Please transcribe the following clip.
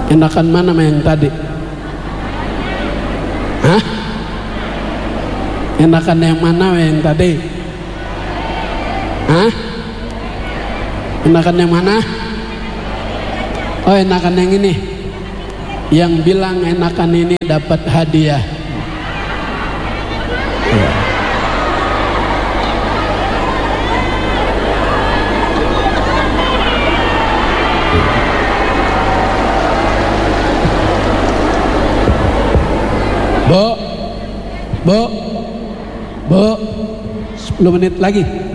Enakan mana yang tadi? Hah? Enakan yang mana yang tadi? Hah? Enakan yang mana? Oh, enakan yang ini. Yang bilang enakan ini dapat hadiah. Bu, 10 menit lagi.